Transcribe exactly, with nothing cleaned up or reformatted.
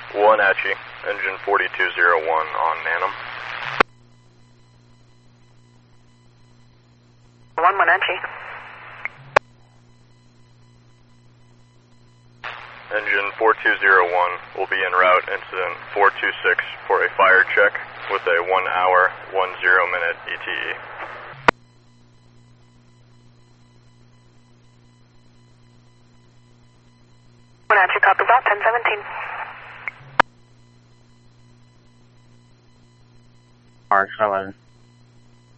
Wenatchee, engine forty-two oh one on Nanum. one Wenatchee. Engine forty-two oh one will be en route incident four two six for a fire check with a one hour, one zero minute E T E. Wenatchee, copy that, ten seventeen. Mark eleven.